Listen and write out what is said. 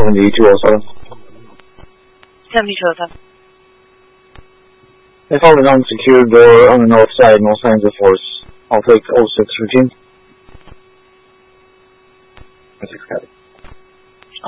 7207. 7207. They found an unsecured door on the north side, no signs of force. I'll take 06 routine. 06 copy.